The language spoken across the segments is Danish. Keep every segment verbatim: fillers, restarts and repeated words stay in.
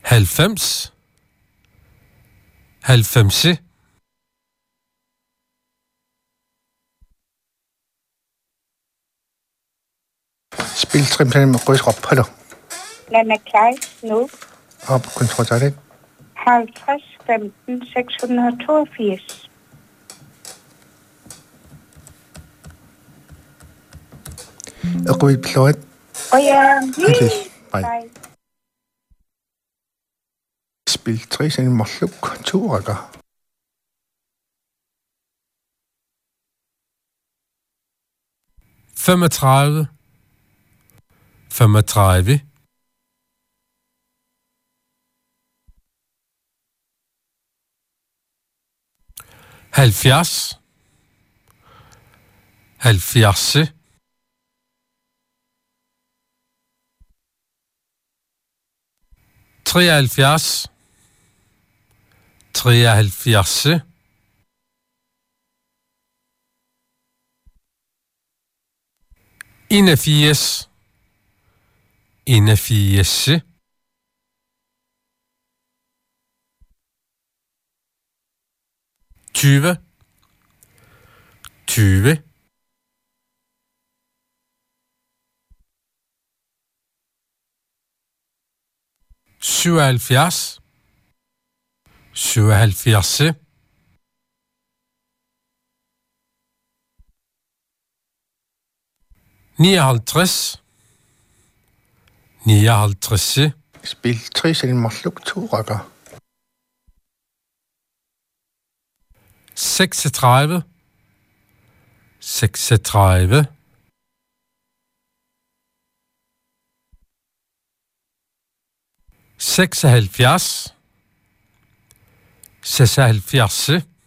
halvfems, halvfems, Spil trimplanen med kryds op på dig. Lad mig klare nu. Op på kontrollet. halvtreds femten seks hundrede og toogfirs. Og gå i pløjet. Og ja, nej. Spil tre centimeter sluk to rækker. femogtredive, femogtredive, halvfjerds, halvfjerds, treoghalvfjerds, treoghalvfjerds, enogfirs, enogfirs, tyve, tyve, syvoghalvfjerds, syvoghalvfjerds, nioghalvtreds, nioghalvtreds, Spil tre centimeter sluk to rækker. seksogtredive, seksogtredive, seksoghalvfjerds, seksoghalvfjerds,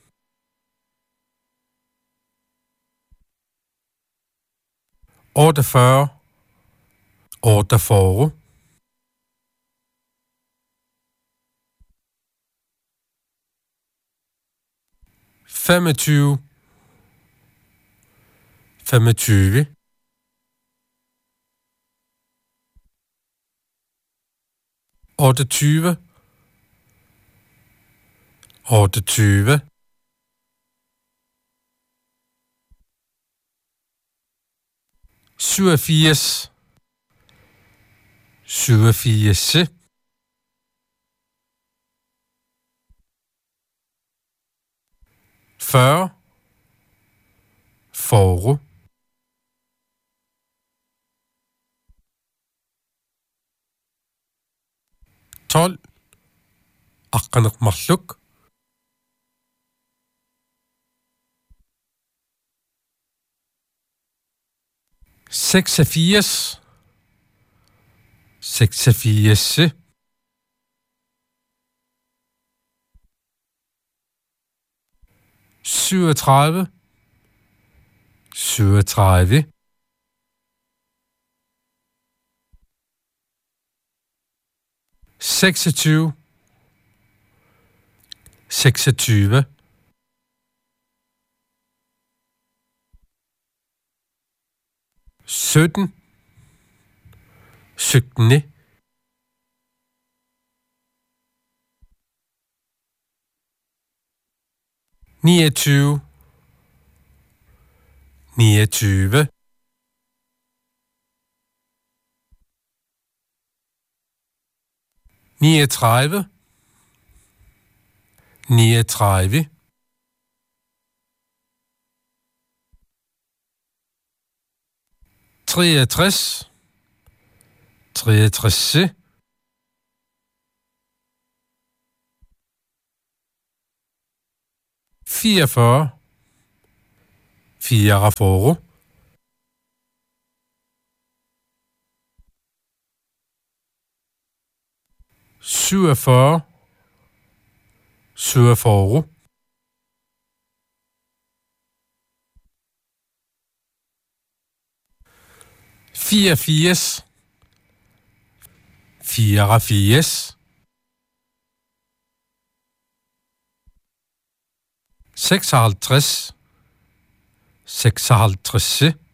otteogfyrre, otteogfyrre, femogtyve, femogtyve, otteogtyve, otteogtyve, syvogfirs, syvogfirs, fyrre, fyrre, tolv, аққанақ марлук, seksogfirs, seksogfirs, syvogtredive, syvogtredive, seksogtyve, seksogtyve, sytten, sytten, niogtyve, niogtyve, niogtredive, niogtredive, treogtres, treogtres, fireogfyrre, fireogfyrre, syvogfyrre, syvogfyrre, fireogfirs, fireogfirs, seksoghalvtreds, seksoghalvtreds,